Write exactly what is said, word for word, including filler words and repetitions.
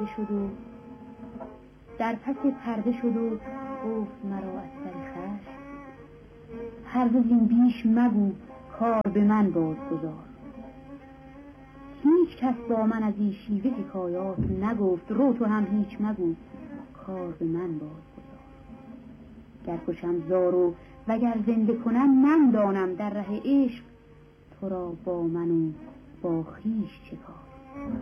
شد و در پس پرده شد و گفت مرا از سر خشم هرگز این بیش مگو، کار به من بازگذار. هیچ کس با من از این شیوه حکایات نگفت، رو تو هم هیچ مگو، کار به من بازگذار. گر کشم زارو وگر زنده کنم، من دانم در ره عشق تو را با من و با خویش چه کار.